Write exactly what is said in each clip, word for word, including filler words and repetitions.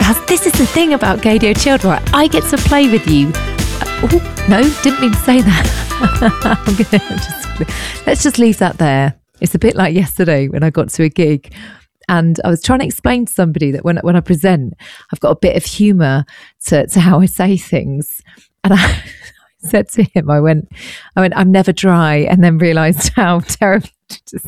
That's, this is the thing about Gaydio Chilled, right? I get to play with you. Uh, oh, no, didn't mean to say that. I'm gonna just, let's just leave that there. It's a bit like yesterday when I got to a gig and I was trying to explain to somebody that when, when I present, I've got a bit of humour to, to how I say things. And I said to him, I went, I went, I'm never dry, and then realised how terrible. Just,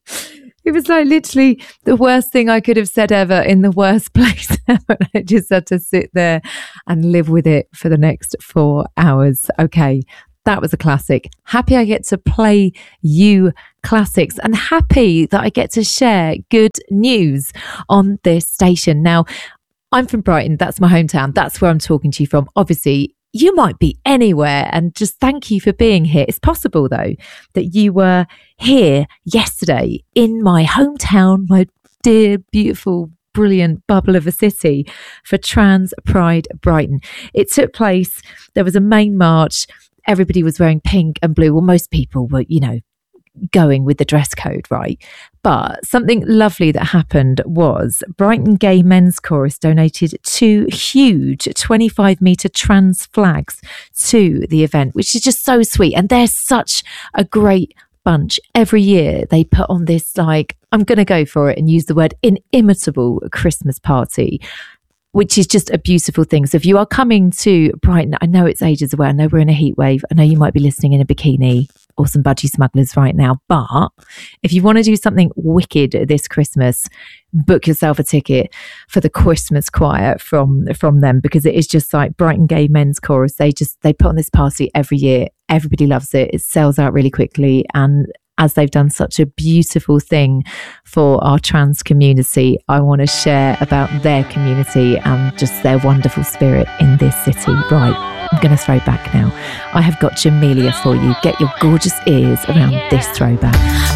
it was like literally the worst thing I could have said ever in the worst place. I just had to sit there and live with it for the next four hours. Okay, that was a classic. Happy I get to play you classics, and happy that I get to share good news on this station. Now, I'm from Brighton. That's my hometown. That's where I'm talking to you from. Obviously, you might be anywhere, and just thank you for being here. It's possible, though, that you were here yesterday in my hometown, my dear, beautiful, brilliant bubble of a city for Trans Pride Brighton. It took place, there was a main march, everybody was wearing pink and blue. Well, most people were, you know, going with the dress code, right? But something lovely that happened was Brighton Gay Men's Chorus donated two huge twenty-five metre trans flags to the event, which is just so sweet. And they're such a great bunch. Every year they put on this, like, I'm going to go for it and use the word inimitable Christmas party, which is just a beautiful thing. So if you are coming to Brighton, I know it's ages away. I know we're in a heat wave. I know you might be listening in a bikini or some budgie smugglers right now. But if you want to do something wicked this Christmas, book yourself a ticket for the Christmas choir from, from them, because it is just like Brighton Gay Men's Chorus. They just, they put on this party every year. Everybody loves it. It sells out really quickly. And as they've done such a beautiful thing for our trans community, I want to share about their community and just their wonderful spirit in this city. Right, I'm going to throw back now. I have got Jamelia for you. Get your gorgeous ears around this throwback.